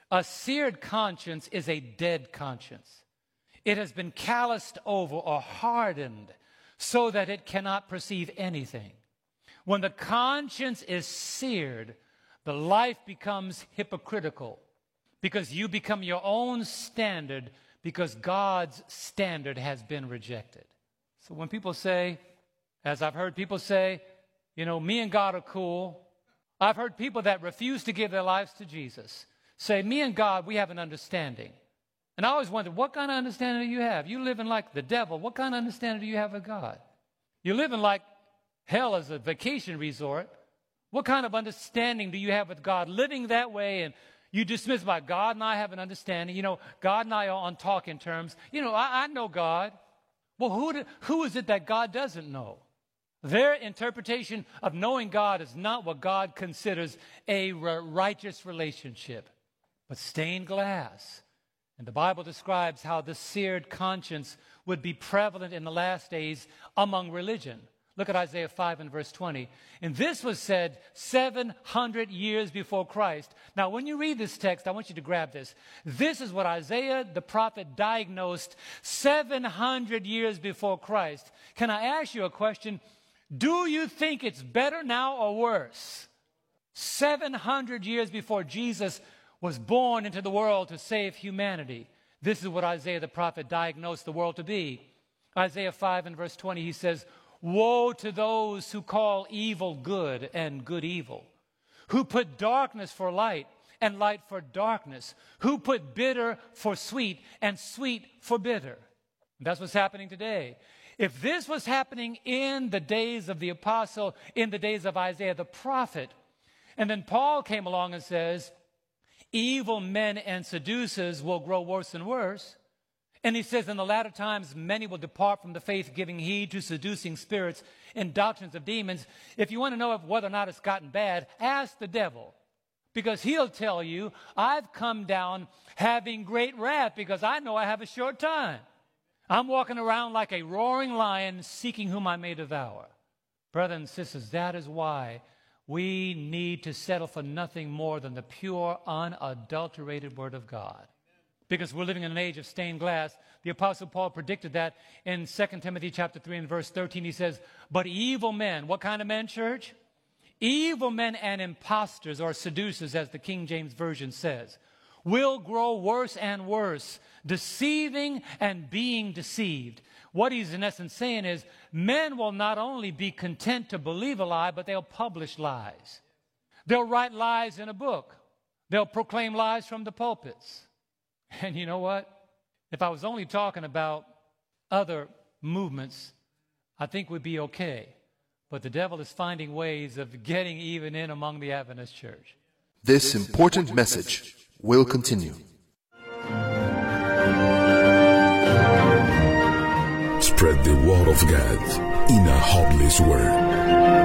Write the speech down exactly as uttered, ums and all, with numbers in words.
A seared conscience is a dead conscience. It has been calloused over or hardened so that it cannot perceive anything. When the conscience is seared, the life becomes hypocritical because you become your own standard because God's standard has been rejected. So when people say, as I've heard people say, you know, me and God are cool. I've heard people that refuse to give their lives to Jesus say, me and God, we have an understanding. And I always wondered, what kind of understanding do you have? You living like the devil. What kind of understanding do you have with God? You're living like hell as a vacation resort. What kind of understanding do you have with God? Living that way, and you dismiss by God and I have an understanding. You know, God and I are on talking terms. You know, I, I know God. Well, who, do, who is it that God doesn't know? Their interpretation of knowing God is not what God considers a righteous relationship, but stained glass. And the Bible describes how the seared conscience would be prevalent in the last days among religion. Look at Isaiah five and verse twenty. And this was said seven hundred years before Christ. Now, when you read this text, I want you to grab this. This is what Isaiah the prophet diagnosed seven hundred years before Christ. Can I ask you a question? Do you think it's better now or worse? seven hundred years before Jesus was born into the world to save humanity. This is what Isaiah the prophet diagnosed the world to be. Isaiah five and verse twenty, he says, woe to those who call evil good and good evil, who put darkness for light and light for darkness, who put bitter for sweet and sweet for bitter. That's what's happening today. If this was happening in the days of the apostle, in the days of Isaiah the prophet, and then Paul came along and says, evil men and seducers will grow worse and worse. And he says, in the latter times, many will depart from the faith, giving heed to seducing spirits and doctrines of demons. If you want to know if whether or not it's gotten bad, ask the devil. Because he'll tell you, I've come down having great wrath because I know I have a short time. I'm walking around like a roaring lion, seeking whom I may devour. Brothers and sisters, that is why we need to settle for nothing more than the pure, unadulterated Word of God. Because we're living in an age of stained glass. The Apostle Paul predicted that in Second Timothy chapter three and verse thirteen. He says, but evil men, what kind of men, church? Evil men and impostors or seducers, as the King James Version says, will grow worse and worse, deceiving and being deceived. What he's in essence saying is, men will not only be content to believe a lie, but they'll publish lies. They'll write lies in a book. They'll proclaim lies from the pulpits. And you know what? If I was only talking about other movements, I think we'd be okay. But the devil is finding ways of getting even in among the Adventist church. This important message will continue. Spread the word of God in a hopeless world.